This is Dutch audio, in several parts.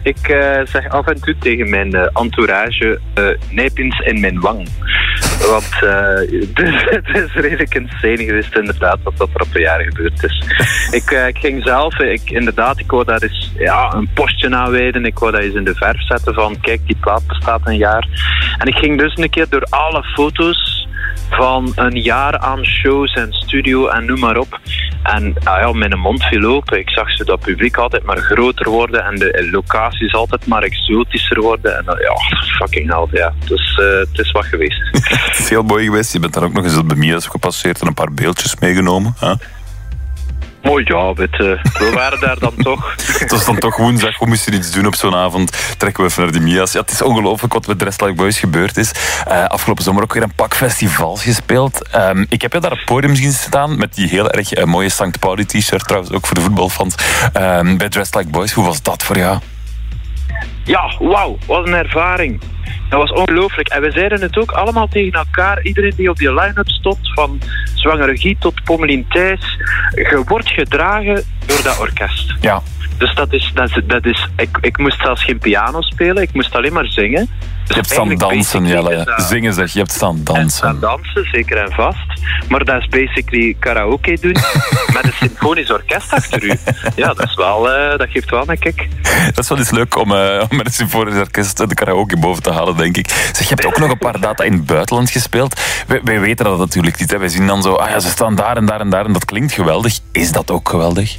Ik zeg af en toe tegen mijn entourage nijpins in mijn wang. Want het is redelijk insane geweest inderdaad wat er op een jaar gebeurd is. Ik ging zelf, ik wou daar eens een postje aanwijden. Ik wou dat eens in de verf zetten van kijk, die plaat bestaat een jaar. En ik ging dus een keer door alle foto's van een jaar aan shows en studio en noem maar op. En mijn mond viel open. Ik zag dat publiek altijd maar groter worden en de locaties altijd maar exotischer worden. En fucking hell, ja. Dus het is wat geweest. Het is heel mooi geweest. Je bent daar ook nog eens op de Mia's gepasseerd en een paar beeldjes meegenomen. Huh? Mooi, we waren daar dan toch. Het was dan toch woensdag, we moesten iets doen op zo'n avond. Trekken we even naar de Mia's. Ja, het is ongelooflijk wat met Dressed Like Boys gebeurd is. Afgelopen zomer ook weer een pak festivals gespeeld. Ik heb je daar op het podium zien staan met die heel erg mooie St. Pauli t-shirt, trouwens ook voor de voetbalfans, bij Dressed Like Boys. Hoe was dat voor jou? Ja, wauw, wat een ervaring. Dat was ongelooflijk. En we zeiden het ook allemaal tegen elkaar. Iedereen die op die line-up stond, van Zwangere Guy tot Pommelien Thijs, je wordt gedragen door dat orkest. Ja. Dus dat is ik moest zelfs geen piano spelen, ik moest alleen maar zingen. Dus je hebt staan dansen, Jelle. Zingen zeg, je hebt staan dansen. Staan dansen, zeker en vast. Maar dat is basically karaoke doen met een symfonisch orkest achter u. Ja, dat is wel, dat geeft wel een kick. Dat is wel eens leuk om met een symfonisch orkest de karaoke boven te halen, denk ik. Zeg, je hebt ook nog een paar data in het buitenland gespeeld. Wij weten dat natuurlijk niet. Hè. Wij zien dan zo, ze staan daar en daar en daar en dat klinkt geweldig. Is dat ook geweldig?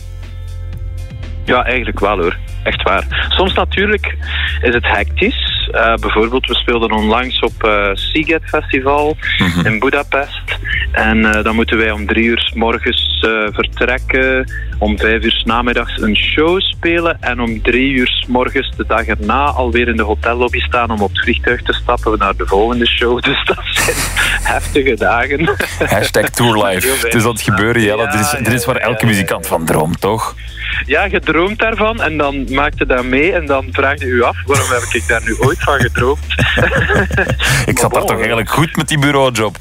Ja, eigenlijk wel hoor. Echt waar. Soms natuurlijk is het hectisch. Bijvoorbeeld, we speelden onlangs op Seagate Festival in Budapest. En dan moeten wij om 3 uur 's morgens vertrekken. Om 5 uur 's namiddags een show spelen. En om 3 uur 's morgens de dag erna alweer in de hotellobby staan om op het vliegtuig te stappen naar de volgende show. Dus dat zijn heftige dagen. #Tourlife. Het is aan het gebeuren, Jelle. Dit is waar elke muzikant van droomt, toch? Ja, je droomt daarvan en dan maakt je dat mee en dan vraag je je af, waarom heb ik daar nu ooit van gedroomd? Ik zat daar toch eigenlijk goed met die bureaujob?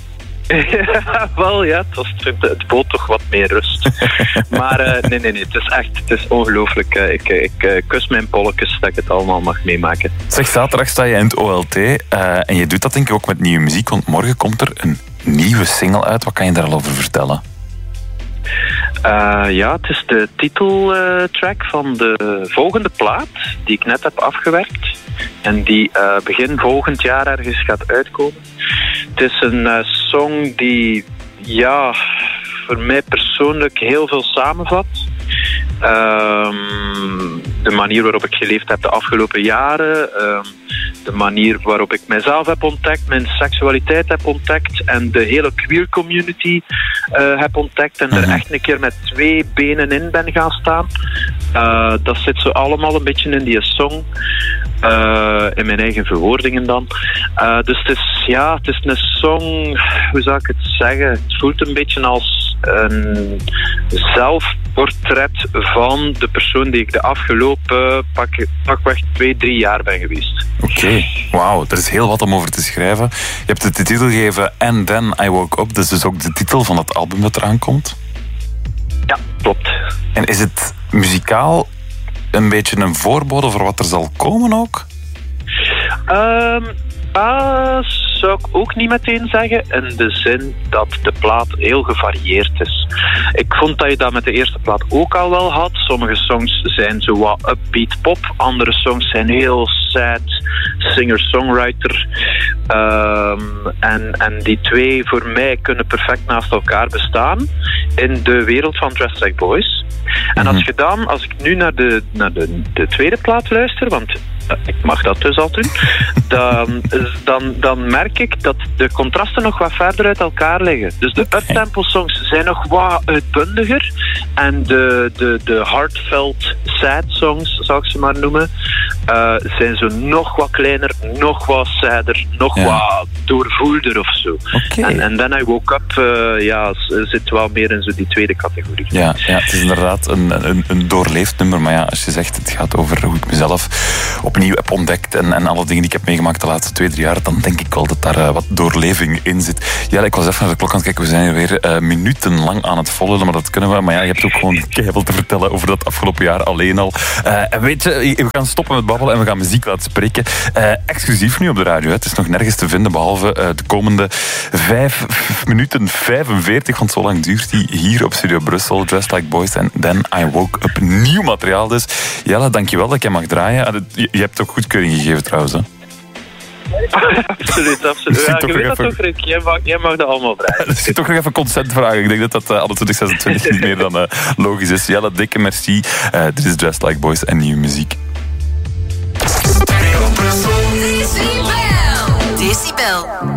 Ja, wel ja, het bood toch wat meer rust. Maar nee, het is ongelooflijk. Ik kus mijn polletjes dat ik het allemaal mag meemaken. Zeg, zaterdag sta je in het OLT en je doet dat denk ik ook met nieuwe muziek, want morgen komt er een nieuwe single uit. Wat kan je daar al over vertellen? Het is de titeltrack van de volgende plaat die ik net heb afgewerkt en die begin volgend jaar ergens gaat uitkomen. Het is een song die voor mij persoonlijk heel veel samenvat. De manier waarop ik geleefd heb de afgelopen jaren, de manier waarop ik mijzelf heb ontdekt, mijn seksualiteit heb ontdekt en de hele queer community heb ontdekt en er echt een keer met 2 benen in ben gaan staan. Dat zit zo allemaal een beetje in die song, in mijn eigen verwoordingen dan. Dus het is een song, hoe zou ik het zeggen? Het voelt een beetje als een zelfportret van de persoon die ik de afgelopen pakweg 2-3 jaar ben geweest. Oké, wauw, er is heel wat om over te schrijven. Je hebt de titel gegeven And Then I Woke Up, dat is dus ook de titel van het album dat eraan komt. Ja, klopt. En is het muzikaal een beetje een voorbode voor wat er zal komen ook? Zou ik ook niet meteen zeggen, in de zin dat de plaat heel gevarieerd is. Ik vond dat je dat met de eerste plaat ook al wel had. Sommige songs zijn zo wat upbeat pop, andere songs zijn heel sad singer-songwriter. En die 2 voor mij kunnen perfect naast elkaar bestaan in de wereld van Dressed Like Boys. En als ik nu naar de tweede plaat luister, want ik mag dat dus al doen, dan merk ik dat de contrasten nog wat verder uit elkaar liggen. Dus de uptempo songs zijn nog wat uitbundiger en de heartfelt sad songs, zal ik ze maar noemen, zijn zo nog wat kleiner, nog wat sadder, nog wat doorvoelder of zo. Okay. En Then I Woke Up zit wel meer in zo die tweede categorie. Ja, het is inderdaad een doorleefd nummer, maar ja, als je zegt het gaat over hoe ik mezelf opnieuw heb ontdekt en alle dingen die ik heb meegemaakt de laatste 2-3 jaar, dan denk ik wel dat daar wat doorleving in zit. Ja, ik was even naar de klok aan het kijken, we zijn hier weer minutenlang aan het volgen, maar dat kunnen we. Maar ja, je hebt ook gewoon keihard te vertellen over dat afgelopen jaar alleen al. En weet je, we gaan stoppen met babbelen en we gaan muziek laten spreken. Exclusief nu op de radio. Het is nog nergens te vinden, behalve de komende 5 minuten 45, want zo lang duurt die hier op Studio Brussel. Dressed Like Boys en Then I Woke Up. Nieuw materiaal dus. Jelle, dankjewel dat jij mag draaien. Je hebt ook goedkeuring gegeven trouwens, hè? Absoluut. Ja, je weet dat toch, Rick. Jij mag dat allemaal vragen. Dus je toch nog even consent vragen. Ik denk dat alle 2026 niet meer dan logisch is. Jelle, dikke merci. Dit is Dressed Like Boys en nieuwe muziek. Decibel.